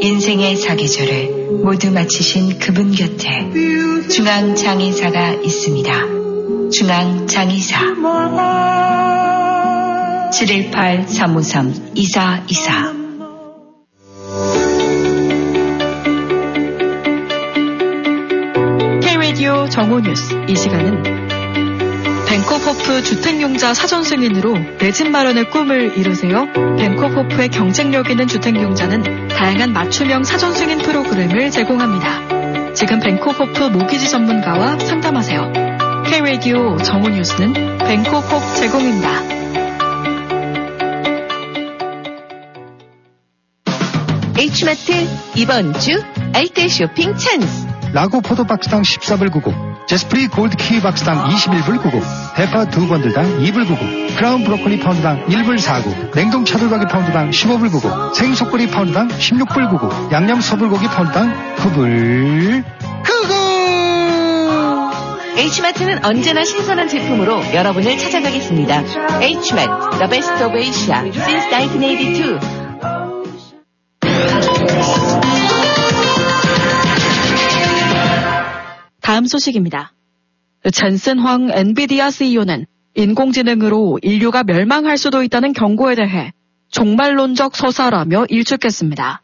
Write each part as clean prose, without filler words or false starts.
인생의 사계절을 모두 마치신 그분 곁에 중앙장의사가 있습니다. 중앙장의사 718-353-2424. K-Radio 정오뉴스. 이 시간은 벤코포프 주택용자 사전승인으로 내 집 마련의 꿈을 이루세요. 벤코포프의 경쟁력 있는 주택용자는 다양한 맞춤형 사전승인 프로그램을 제공합니다. 지금 벤코포프 모기지 전문가와 상담하세요. K-Radio 정오뉴스는 벤코포프 제공입니다. H마트 이번 주 알뜰 쇼핑 찬스. 라구 포도박스당 14불 99, 제스프리 골드키 박스당 21불 99, 대파 2번들당 2불 99, 크라운 브로콜리 파운드당 1불 49, 냉동 차돌박이 파운드당 15불 99, 생속꼬리 파운드당 16불 99, 양념 소불고기 파운드당 9불 99. H마트는 언제나 신선한 제품으로 여러분을 찾아가겠습니다. H마트, the best of Asia since 1982. 다음 소식입니다. 젠슨 황 엔비디아 CEO는 인공지능으로 인류가 멸망할 수도 있다는 경고에 대해 종말론적 서사라며 일축했습니다.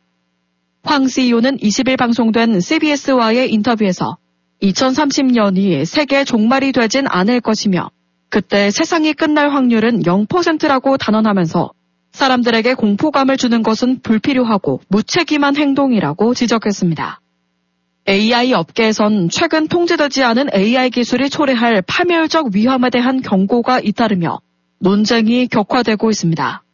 황 CEO는 20일 방송된 CBS와의 인터뷰에서 2030년이 세계 종말이 되진 않을 것이며 그때 세상이 끝날 확률은 0%라고 단언하면서 사람들에게 공포감을 주는 것은 불필요하고 무책임한 행동이라고 지적했습니다. AI 업계에선 최근 통제되지 않은 AI 기술이 초래할 파멸적 위험에 대한 경고가 잇따르며 논쟁이 격화되고 있습니다.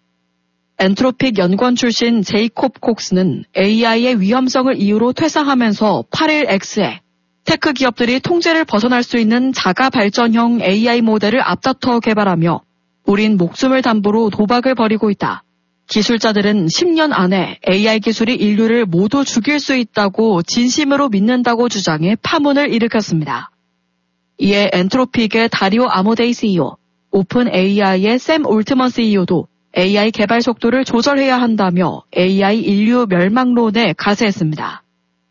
엔트로픽 연구원 출신 제이콥 콕스는 AI의 위험성을 이유로 퇴사하면서 8일 X에 테크 기업들이 통제를 벗어날 수 있는 자가 발전형 AI 모델을 앞다퉈 개발하며 우린 목숨을 담보로 도박을 벌이고 있다. 기술자들은 10년 안에 AI 기술이 인류를 모두 죽일 수 있다고 진심으로 믿는다고 주장해 파문을 일으켰습니다. 이에 엔트로픽의 다리오 아모데이 CEO, 오픈 AI의 샘 올트먼 CEO도 AI 개발 속도를 조절해야 한다며 AI 인류 멸망론에 가세했습니다.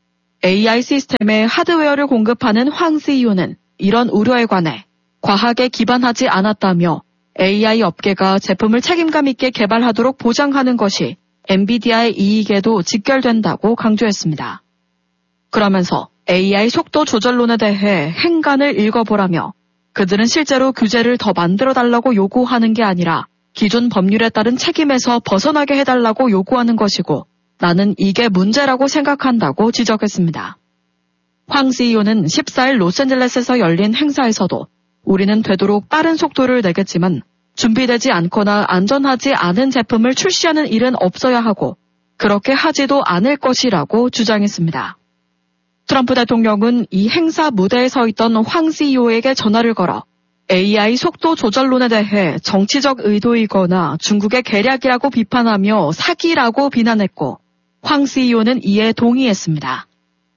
AI 시스템에 하드웨어를 공급하는 황 CEO는 이런 우려에 관해 과학에 기반하지 않았다며 AI 업계가 제품을 책임감 있게 개발하도록 보장하는 것이 엔비디아의 이익에도 직결된다고 강조했습니다. 그러면서 AI 속도 조절론에 대해 행간을 읽어보라며 그들은 실제로 규제를 더 만들어달라고 요구하는 게 아니라 기존 법률에 따른 책임에서 벗어나게 해달라고 요구하는 것이고 나는 이게 문제라고 생각한다고 지적했습니다. 황 CEO는 14일 로스앤젤레스에서 열린 행사에서도 우리는 되도록 빠른 속도를 내겠지만 준비되지 않거나 안전하지 않은 제품을 출시하는 일은 없어야 하고 그렇게 하지도 않을 것이라고 주장했습니다. 트럼프 대통령은 이 행사 무대에 서 있던 황 CEO에게 전화를 걸어 AI 속도 조절론에 대해 정치적 의도이거나 중국의 계략이라고 비판하며 사기라고 비난했고 황 CEO는 이에 동의했습니다.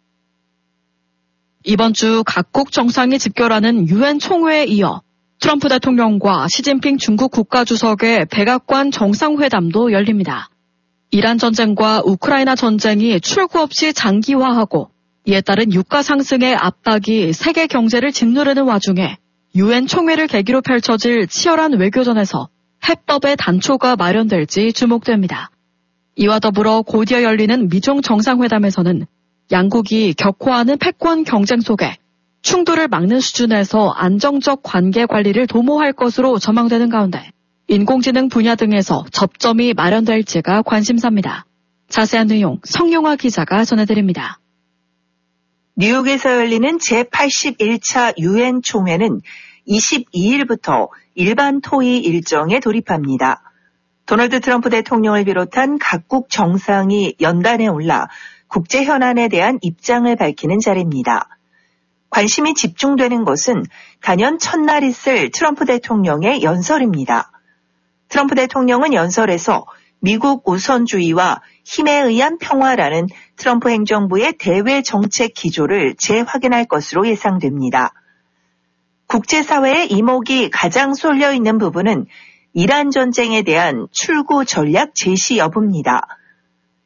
이번 주 각국 정상이 집결하는 유엔 총회에 이어 트럼프 대통령과 시진핑 중국 국가주석의 백악관 정상회담도 열립니다. 이란 전쟁과 우크라이나 전쟁이 출구 없이 장기화하고 이에 따른 유가 상승의 압박이 세계 경제를 짓누르는 와중에 유엔 총회를 계기로 펼쳐질 치열한 외교전에서 해법의 단초가 마련될지 주목됩니다. 이와 더불어 곧이어 열리는 미중 정상회담에서는 양국이 격화하는 패권 경쟁 속에 충돌을 막는 수준에서 안정적 관계 관리를 도모할 것으로 전망되는 가운데 인공지능 분야 등에서 접점이 마련될지가 관심사입니다. 자세한 내용 성용화 기자가 전해드립니다. 뉴욕에서 열리는 제81차 유엔 총회는 22일부터 일반 토의 일정에 돌입합니다. 도널드 트럼프 대통령을 비롯한 각국 정상이 연단에 올라 국제 현안에 대한 입장을 밝히는 자리입니다. 관심이 집중되는 것은 단연 첫날 있을 트럼프 대통령의 연설입니다. 트럼프 대통령은 연설에서 미국 우선주의와 힘에 의한 평화라는 트럼프 행정부의 대외 정책 기조를 재확인할 것으로 예상됩니다. 국제사회의 이목이 가장 쏠려 있는 부분은 이란 전쟁에 대한 출구 전략 제시 여부입니다.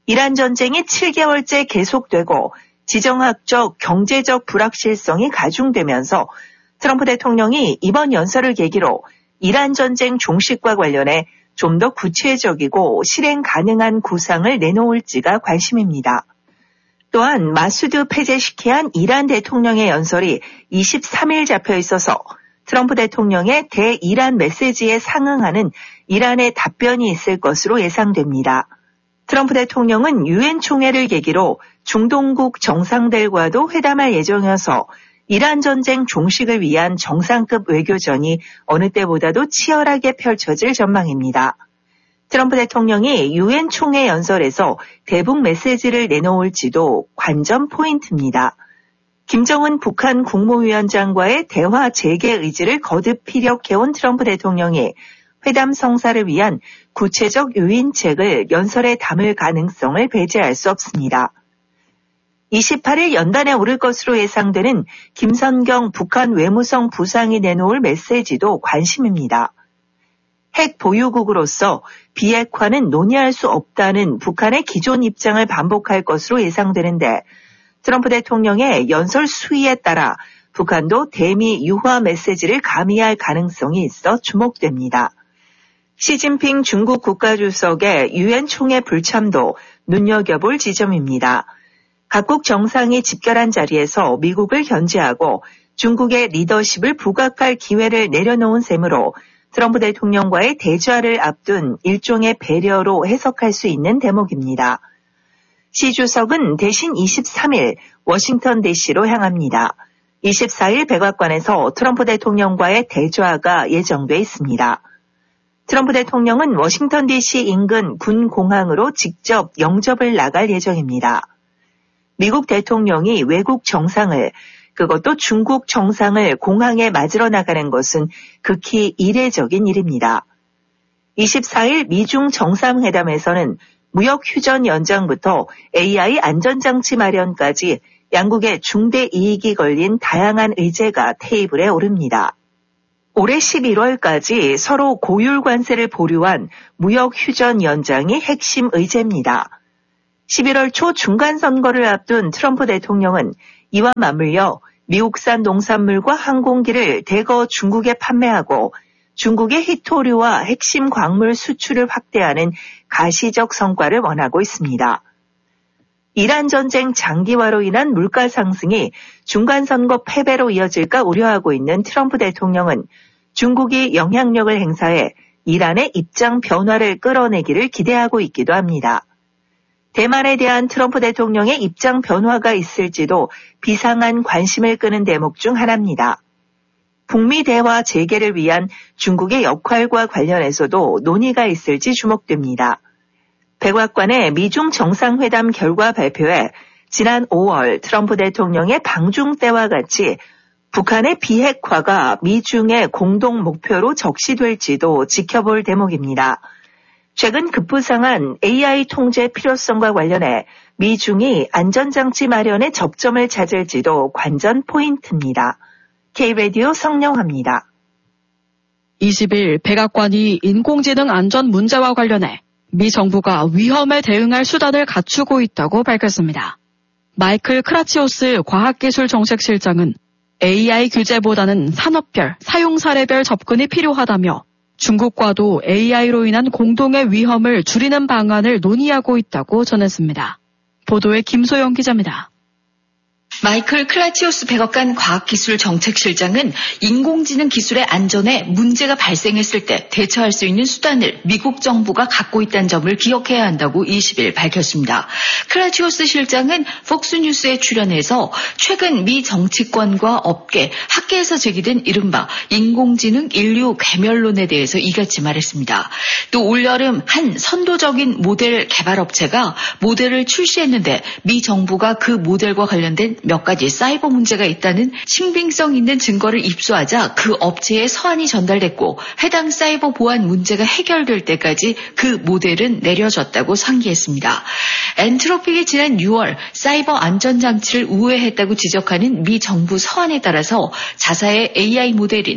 이란 전쟁이 7개월째 계속되고 지정학적, 경제적 불확실성이 가중되면서 트럼프 대통령이 이번 연설을 계기로 이란 전쟁 종식과 관련해 좀 더 구체적이고 실행 가능한 구상을 내놓을지가 관심입니다. 또한 마수드 페제시키안 이란 대통령의 연설이 23일 잡혀 있어서 트럼프 대통령의 대이란 메시지에 상응하는 이란의 답변이 있을 것으로 예상됩니다. 트럼프 대통령은 유엔 총회를 계기로 중동국 정상들과도 회담할 예정이어서 이란 전쟁 종식을 위한 정상급 외교전이 어느 때보다도 치열하게 펼쳐질 전망입니다. 트럼프 대통령이 유엔 총회 연설에서 대북 메시지를 내놓을지도 관전 포인트입니다. 김정은 북한 국무위원장과의 대화 재개 의지를 거듭 피력해온 트럼프 대통령이 회담 성사를 위한 구체적 유인책을 연설에 담을 가능성을 배제할 수 없습니다. 28일 연단에 오를 것으로 예상되는 김선경 북한 외무성 부상이 내놓을 메시지도 관심입니다. 핵 보유국으로서 비핵화는 논의할 수 없다는 북한의 기존 입장을 반복할 것으로 예상되는데 트럼프 대통령의 연설 수위에 따라 북한도 대미 유화 메시지를 가미할 가능성이 있어 주목됩니다. 시진핑 중국 국가주석의 유엔 총회 불참도 눈여겨볼 지점입니다. 각국 정상이 집결한 자리에서 미국을 견제하고 중국의 리더십을 부각할 기회를 내려놓은 셈으로 트럼프 대통령과의 대좌를 앞둔 일종의 배려로 해석할 수 있는 대목입니다. 시 주석은 대신 23일 워싱턴 DC로 향합니다. 24일 백악관에서 트럼프 대통령과의 대좌가 예정돼 있습니다. 트럼프 대통령은 워싱턴 DC 인근 군 공항으로 직접 영접을 나갈 예정입니다. 미국 대통령이 외국 정상을, 그것도 중국 정상을 공항에 맞으러 나가는 것은 극히 이례적인 일입니다. 24일 미중 정상회담에서는 무역 휴전 연장부터 AI 안전장치 마련까지 양국의 중대 이익이 걸린 다양한 의제가 테이블에 오릅니다. 올해 11월까지 서로 고율 관세를 보류한 무역 휴전 연장이 핵심 의제입니다. 11월 초 중간선거를 앞둔 트럼프 대통령은 이와 맞물려 미국산 농산물과 항공기를 대거 중국에 판매하고 중국의 희토류와 핵심 광물 수출을 확대하는 가시적 성과를 원하고 있습니다. 이란 전쟁 장기화로 인한 물가 상승이 중간선거 패배로 이어질까 우려하고 있는 트럼프 대통령은 중국이 영향력을 행사해 이란의 입장 변화를 끌어내기를 기대하고 있기도 합니다. 대만에 대한 트럼프 대통령의 입장 변화가 있을지도 비상한 관심을 끄는 대목 중 하나입니다. 북미 대화 재개를 위한 중국의 역할과 관련해서도 논의가 있을지 주목됩니다. 백악관의 미중 정상회담 결과 발표에 지난 5월 트럼프 대통령의 방중 때와 같이 북한의 비핵화가 미중의 공동 목표로 적시될지도 지켜볼 대목입니다. 최근 급부상한 AI 통제 필요성과 관련해 미중이 안전장치 마련에 접점을 찾을지도 관전 포인트입니다. K-라디오 성령화입니다. 20일 백악관이 인공지능 안전 문제와 관련해 미 정부가 위험에 대응할 수단을 갖추고 있다고 밝혔습니다. 마이클 크라치오스 과학기술정책실장은 AI 규제보다는 산업별, 사용 사례별 접근이 필요하다며 중국과도 AI로 인한 공동의 위험을 줄이는 방안을 논의하고 있다고 전했습니다. 보도에 김소영 기자입니다. 마이클 클라치오스 백악관 과학기술정책실장은 인공지능 기술의 안전에 문제가 발생했을 때 대처할 수 있는 수단을 미국 정부가 갖고 있다는 점을 기억해야 한다고 20일 밝혔습니다. 클라치오스 실장은 폭스뉴스에 출연해서 최근 미 정치권과 업계, 학계에서 제기된 이른바 인공지능 인류 괴멸론에 대해서 이같이 말했습니다. 또 올여름 한 선도적인 모델 개발업체가 모델을 출시했는데 미 정부가 그 모델과 관련된 몇 몇 가지 사이버 문제가 있다는 신빙성 있는 증거를 입수하자 그 업체에 서한이 전달됐고 해당 사이버 보안 문제가 해결될 때까지 그 모델은 내려졌다고 상기했습니다. 엔트로픽이 지난 6월 사이버 안전장치를 우회했다고 지적하는 미 정부 서한에 따라서 자사의 AI 모델인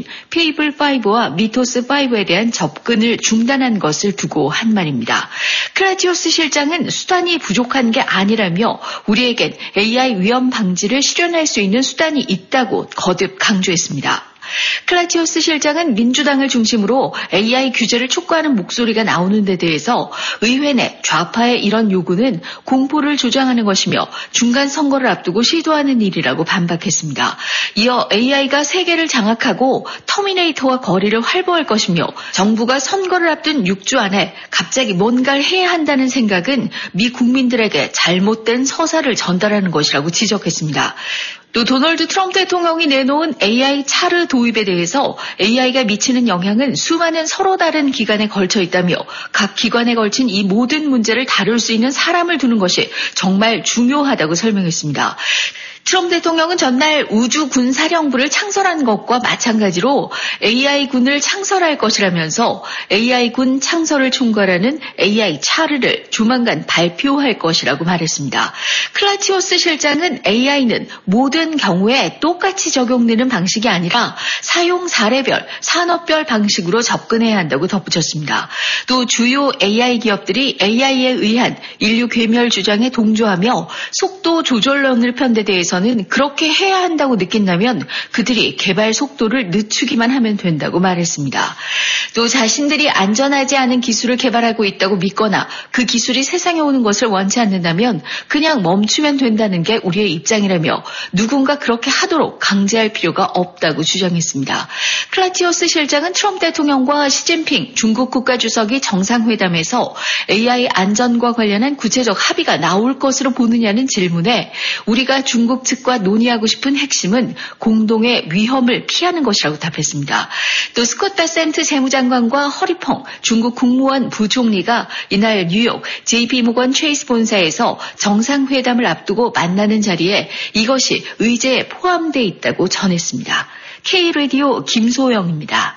페이블5와 미토스5에 대한 접근을 중단한 것을 두고 한 말입니다. 클라티오스 실장은 수단이 부족한 게 아니라며 우리에겐 AI 위험 방지를 실현할 수 있는 수단이 있다고 거듭 강조했습니다. 클라티오스 실장은 민주당을 중심으로 AI 규제를 촉구하는 목소리가 나오는 데 대해서 의회 내 좌파의 이런 요구는 공포를 조장하는 것이며 중간 선거를 앞두고 시도하는 일이라고 반박했습니다. 이어 AI가 세계를 장악하고 터미네이터와 거리를 활보할 것이며 정부가 선거를 앞둔 6주 안에 갑자기 뭔가를 해야 한다는 생각은 미 국민들에게 잘못된 서사를 전달하는 것이라고 지적했습니다. 또 도널드 트럼프 대통령이 내놓은 AI 차르 도입에 대해서 AI가 미치는 영향은 수많은 서로 다른 기관에 걸쳐 있다며 각 기관에 걸친 이 모든 문제를 다룰 수 있는 사람을 두는 것이 정말 중요하다고 설명했습니다. 트럼프 대통령은 전날 우주군사령부를 창설한 것과 마찬가지로 AI군을 창설할 것이라면서 AI군 창설을 총괄하는 AI 차르를 조만간 발표할 것이라고 말했습니다. 클라티오스 실장은 AI는 모든 경우에 똑같이 적용되는 방식이 아니라 사용 사례별, 산업별 방식으로 접근해야 한다고 덧붙였습니다. 또 주요 AI 기업들이 AI에 의한 인류 괴멸 주장에 동조하며 속도 조절론을 편 데 대해서는 그렇게 해야 한다고 느낀다면 그들이 개발 속도를 늦추기만 하면 된다고 말했습니다. 또 자신들이 안전하지 않은 기술을 개발하고 있다고 믿거나 그 기술이 세상에 오는 것을 원치 않는다면 그냥 멈추면 된다는 게 우리의 입장이라며 누군가 그렇게 하도록 강제할 필요가 없다고 주장했습니다. 클라티오스 실장은 트럼프 대통령과 시진핑 중국 국가주석이 정상회담에서 AI 안전과 관련한 구체적 합의가 나올 것으로 보느냐는 질문에 우리가 중국 측과 논의하고 싶은 핵심은 공동의 위험을 피하는 것이라고 답했습니다. 또 스콧 베센트 재무장관과 허리펑 중국 국무원 부총리가 이날 뉴욕 JP모건 체이스 본사에서 정상회담을 앞두고 만나는 자리에 이것이 의제에 포함되어 있다고 전했습니다. K라디오 김소영입니다.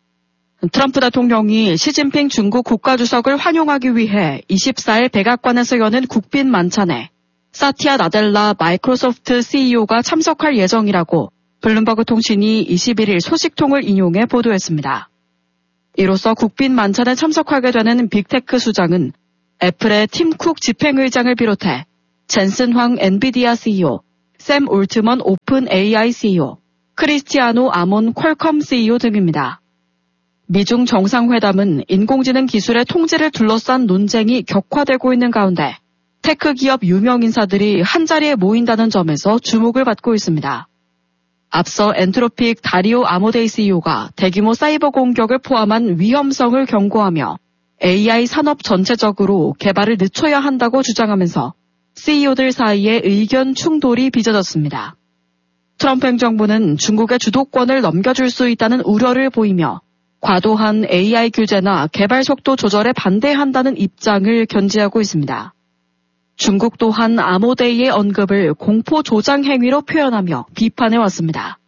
트럼프 대통령이 시진핑 중국 국가주석을 환영하기 위해 24일 백악관에서 여는 국빈 만찬에 사티아 나델라 마이크로소프트 CEO가 참석할 예정이라고 블룸버그 통신이 21일 소식통을 인용해 보도했습니다. 이로써 국빈 만찬에 참석하게 되는 빅테크 수장은 애플의 팀 쿡 집행의장을 비롯해 젠슨 황 엔비디아 CEO, 샘 올트먼 오픈 AI CEO, 크리스티아노 아몬 퀄컴 CEO 등입니다. 미중 정상회담은 인공지능 기술의 통제를 둘러싼 논쟁이 격화되고 있는 가운데 테크 기업 유명 인사들이 한자리에 모인다는 점에서 주목을 받고 있습니다. 앞서 엔트로픽 다리오 아모데이 CEO가 대규모 사이버 공격을 포함한 위험성을 경고하며 AI 산업 전체적으로 개발을 늦춰야 한다고 주장하면서 CEO들 사이에 의견 충돌이 빚어졌습니다. 트럼프 행정부는 중국의 주도권을 넘겨줄 수 있다는 우려를 보이며 과도한 AI 규제나 개발 속도 조절에 반대한다는 입장을 견지하고 있습니다. 중국 또한 아모데이의 언급을 공포 조장 행위로 표현하며 비판해왔습니다.